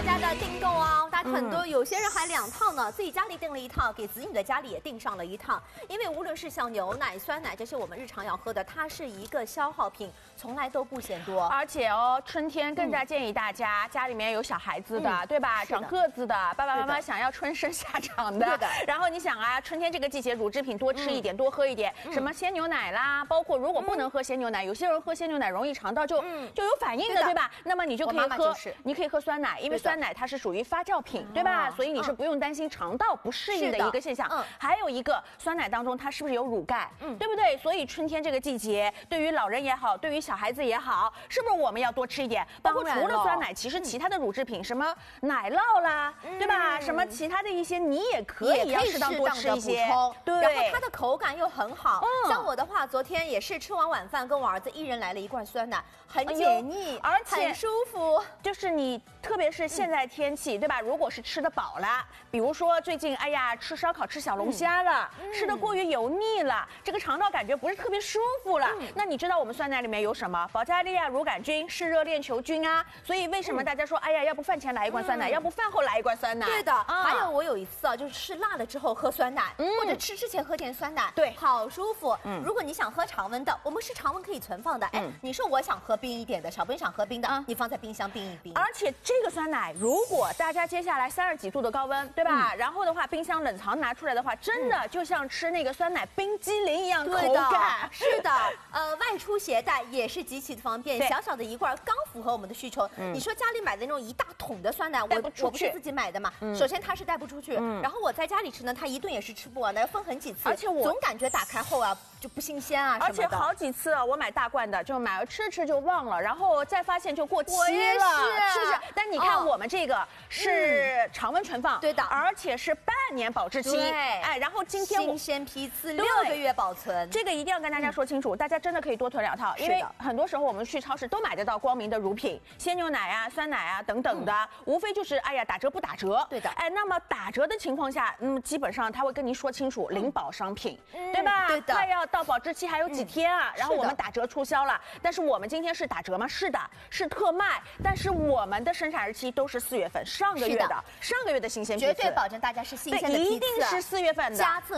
家的订购哦，大家很多有些人还2套呢，自己家里订了1套，给子女的家里也订上了1套。因为无论是像牛奶、酸奶这些我们日常要喝的，它是一个消耗品，从来都不嫌多。 而且哦，春天更加建议大家家里面有小孩子的，对吧？长个子的，爸爸妈妈想要春生下长的。然后你想啊，春天这个季节乳制品多吃一点，多喝一点，什么鲜牛奶啦，包括如果不能喝鲜牛奶，有些人喝鲜牛奶容易肠道就有反应的，对吧？那么你就可以喝，你可以喝酸奶，因为酸奶它是属于发酵品，对吧？所以你是不用担心肠道不适应的一个现象。还有一个酸奶当中它是不是有乳钙，对不对？所以春天这个季节，对于老人也好，对于小孩子也好，是不是我们要多吃一点？包括除了酸奶，其实其他的乳制品，什么奶酪啦，对吧？什么其他的一些你也可以要适当多吃一些。 对，然后它的口感又很好。像我的话，昨天也是吃完晚饭，跟我儿子1人来了1罐酸奶，很解腻，而且很舒服。 就是你，特别是现在天气，对吧？如果是吃得饱了，比如说最近，哎呀，吃烧烤、吃小龙虾了，吃得过于油腻了，这个肠道感觉不是特别舒服了。那你知道我们酸奶里面有什么？保加利亚乳杆菌、嗜热链球菌啊。所以为什么大家说，哎呀，要不饭前来1罐酸奶，要不饭后来1罐酸奶？ 对的。还有我有一次啊，就是吃辣了之后喝酸奶，或者吃之前喝点酸奶， 对， 好舒服。如果你想喝常温的，我们是常温可以存放的。哎，你说我想喝冰一点的，小朋友想喝冰的，你放在冰箱冰一冰。 而且这个酸奶，如果大家接下来30几度的高温，对吧？然后的话，冰箱冷藏拿出来的话，真的就像吃那个酸奶冰激凌一样口感。 是的，外出携带也是极其的方便，小小的1罐刚符合我们的需求。你说家里买的那种1大桶的酸奶，我不是自己买的嘛，首先它是带不出去，然后我在家里吃呢，它1顿也是吃不完的，要分很几次，而且我总感觉打开后啊就不新鲜啊什么的。 而且好几次啊，我买大罐的，就买了吃就忘了，然后再发现就过期了，是不是？但你看我们这个是常温存放， 对的， 而且是半年保质期，哎，然后今天新鲜批次6个月保存， 这个一定要跟大家说清楚，大家真的可以多囤2套，因为很多时候我们去超市都买得到光明的乳品，鲜牛奶啊、酸奶啊等等的，无非就是哎呀打折不打折， 对的， 哎，那么打折的情况下，基本上他会跟您说清楚零保商品，对吧？ 对的， 快要到保质期还有几天啊，然后我们打折促销了，但是我们今天是打折吗？是的，是特卖，但是我们的生产日期都是4月份，上个月的新鲜批次， 绝对保证大家是新鲜的批次， 一定是4月份的， 加赠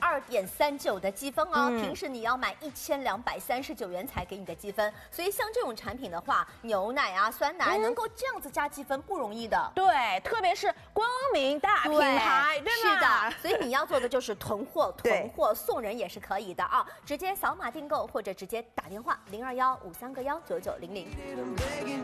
12.39的积分哦，平时你要买1239元才给你的积分，所以像这种产品的话，牛奶啊、酸奶能够这样子加积分不容易的， 对，特别是光明大品牌，对吗？ 是的，所以你要做的就是囤货送人也是可以的啊，直接扫码订购或者直接打电话0215319900。